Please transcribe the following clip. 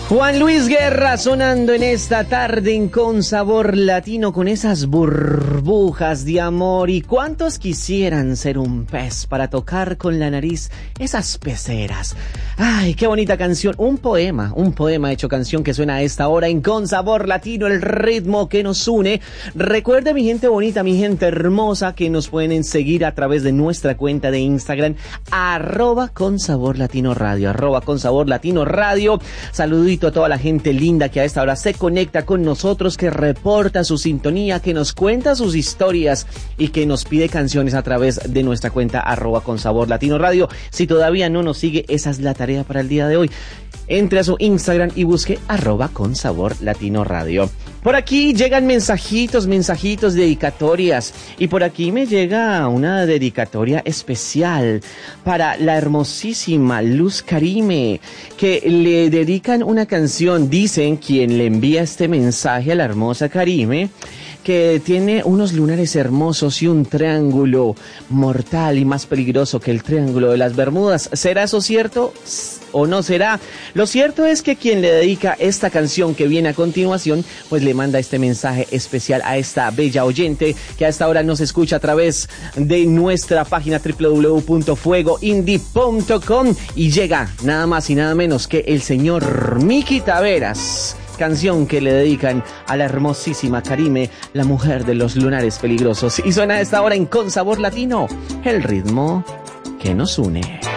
Juan Luis Guerra sonando en esta tarde en Con Sabor Latino con esas burbujas de amor. ¿Y cuántos quisieran ser un pez para tocar con la nariz esas peceras? Ay, qué bonita canción. Un poema hecho canción que suena a esta hora en Con Sabor Latino, el ritmo que nos une. Recuerde, mi gente bonita, mi gente hermosa, que nos pueden seguir a través de nuestra cuenta de Instagram, @consaborlatinoradio, @consaborlatinoradio. Saludito a toda la gente linda que a esta hora se conecta con nosotros, que reporta su sintonía, que nos cuenta sus historias y que nos pide canciones a través de nuestra cuenta @consaborlatinoradio. Si todavía no nos sigue, esa es la tarea para el día de hoy. Entre a su Instagram y busque @consaborlatinoradio. Por aquí llegan mensajitos, dedicatorias. Y por aquí me llega una dedicatoria especial para la hermosísima Luz Karime, que le dedican una canción. Dicen quien le envía este mensaje a la hermosa Karime, que tiene unos lunares hermosos y un triángulo mortal y más peligroso que el Triángulo de las Bermudas. ¿Será eso cierto o no será? Lo cierto es que quien le dedica esta canción que viene a continuación, pues le manda este mensaje especial a esta bella oyente que a esta hora nos escucha a través de nuestra página www.fuegoindie.com, y llega nada más y nada menos que el señor Miki Taveras. Canción que le dedican a la hermosísima Karime, la mujer de los lunares peligrosos. Y suena a esta hora en Con Sabor Latino, el ritmo que nos une.